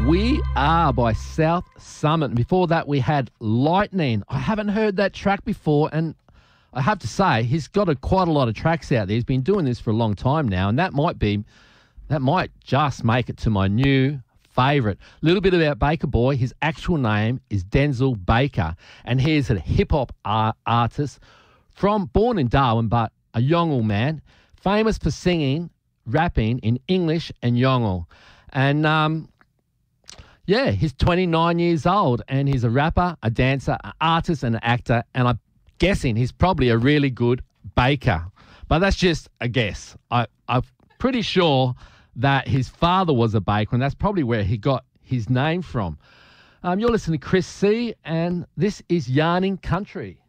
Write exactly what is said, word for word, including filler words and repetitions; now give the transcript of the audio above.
We Are by South Summit. And before that, we had Lightning. I haven't heard that track before, and I have to say, he's got a, quite a lot of tracks out there. He's been doing this for a long time now, and that might be, that might just make it to my new favourite. A little bit about Baker Boy. His actual name is Denzel Baker, and he's a hip-hop art- artist from born in Darwin, but a Yolngu man, famous for singing, rapping in English and Yolngu. And, um... yeah, he's twenty-nine years old, and he's a rapper, a dancer, an artist, and an actor, and I'm guessing he's probably a really good baker. But that's just a guess. I, I'm pretty sure that his father was a baker, and that's probably where he got his name from. Um, you're listening to Chris C, and this is Yarning Country.